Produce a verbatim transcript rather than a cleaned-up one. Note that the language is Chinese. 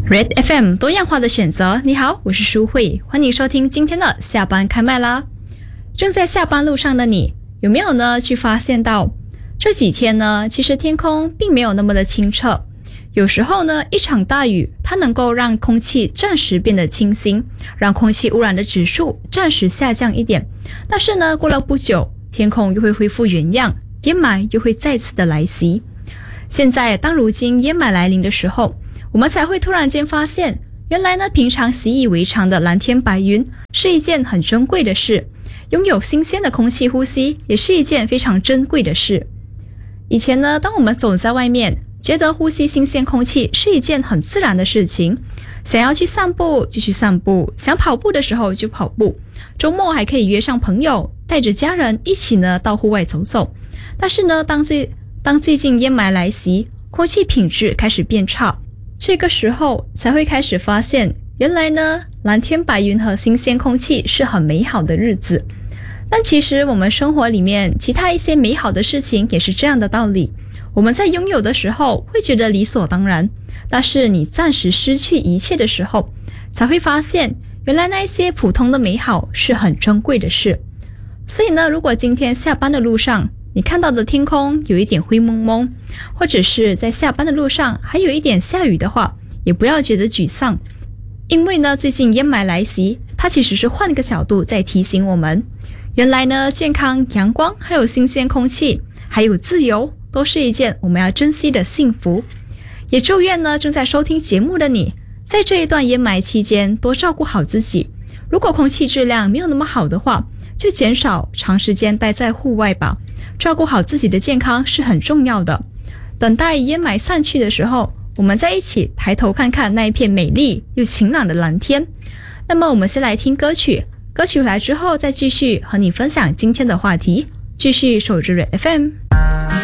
Red F M 多样化的选择，你好，我是舒慧，欢迎收听今天的下班开麦啦。正在下班路上的你，有没有呢去发现到这几天呢，其实天空并没有那么的清澈，有时候呢，一场大雨它能够让空气暂时变得清新，让空气污染的指数暂时下降一点，但是呢，过了不久，天空又会恢复原样，烟霾又会再次的来袭。现在当如今烟霾来临的时候，我们才会突然间发现，原来呢，平常习以为常的蓝天白云是一件很珍贵的事，拥有新鲜的空气呼吸也是一件非常珍贵的事。以前呢，当我们走在外面，觉得呼吸新鲜空气是一件很自然的事情，想要去散步就去散步，想跑步的时候就跑步，周末还可以约上朋友，带着家人一起呢到户外走走。但是呢，当最当最近烟霾来袭，空气品质开始变差，这个时候才会开始发现，原来呢，蓝天白云和新鲜空气是很美好的日子。但其实我们生活里面其他一些美好的事情也是这样的道理，我们在拥有的时候会觉得理所当然，但是你暂时失去一切的时候，才会发现原来那一些普通的美好是很珍贵的事。所以呢，如果今天下班的路上你看到的天空有一点灰蒙蒙，或者是在下班的路上还有一点下雨的话，也不要觉得沮丧，因为呢，最近烟霾来袭，它其实是换个角度在提醒我们，原来呢，健康、阳光，还有新鲜空气，还有自由，都是一件我们要珍惜的幸福。也祝愿呢，正在收听节目的你，在这一段烟霾期间多照顾好自己。如果空气质量没有那么好的话，就减少长时间待在户外吧。照顾好自己的健康是很重要的。等待烟霾散去的时候，我们再一起抬头看看那一片美丽又晴朗的蓝天。那么我们先来听歌曲，歌曲来之后再继续和你分享今天的话题，继续守着 Red F M。